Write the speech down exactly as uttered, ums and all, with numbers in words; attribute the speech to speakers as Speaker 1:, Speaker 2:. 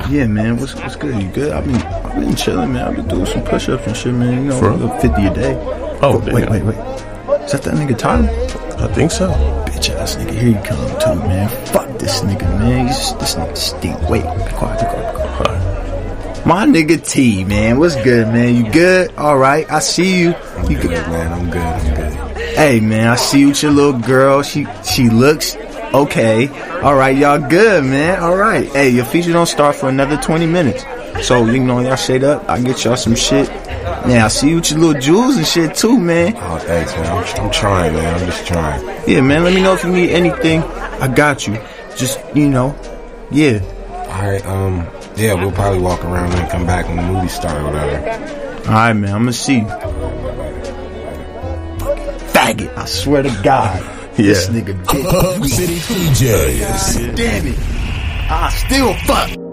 Speaker 1: Yeah, man. What's what's good? You good? I've been I've been chilling, man. I've been doing some push-ups and shit, man. You know,
Speaker 2: For?
Speaker 1: fifty a day.
Speaker 2: Oh,
Speaker 1: wait, wait, wait, wait. Is that that nigga Tyler?
Speaker 2: I think so.
Speaker 1: Bitch ass nigga, here you come too, man. Fuck this nigga, man. He's, this nigga stink. Wait, be quiet, be quiet, be quiet.
Speaker 2: Right.
Speaker 1: My nigga T, man. What's good, man? You good? All right. I see you.
Speaker 3: I'm
Speaker 1: You
Speaker 3: good, man. I'm good. I'm good.
Speaker 1: Hey, man. I see you with your little girl. She she looks okay. All right, y'all good, man. All right. Hey, your feature don't start for another twenty minutes. So, you know, y'all shade up. I get y'all some shit. Man, I see you with your little jewels and shit too, man.
Speaker 3: Oh, thanks, man. I'm, I'm trying, man. I'm just trying.
Speaker 1: Yeah, man. Let me know if you need anything. I got you. Just, you know, yeah.
Speaker 3: All right, um, yeah, we'll probably walk around and come back when the movie starts or whatever.
Speaker 1: All right, man. I'm gonna see you. Faggot. I swear to God.
Speaker 2: Yeah.
Speaker 1: This nigga bitch.
Speaker 4: City D Js.
Speaker 1: Damn it. I still fuck.